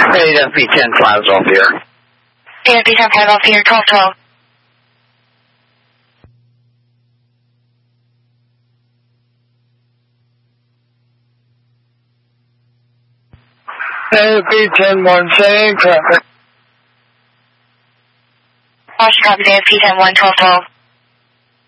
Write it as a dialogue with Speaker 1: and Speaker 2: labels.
Speaker 1: AFP10 Plazoff here.
Speaker 2: AFP10 Plazoff here, 1212.
Speaker 3: AFP10 1 traffic.
Speaker 2: Washington, AFP10 1 1212.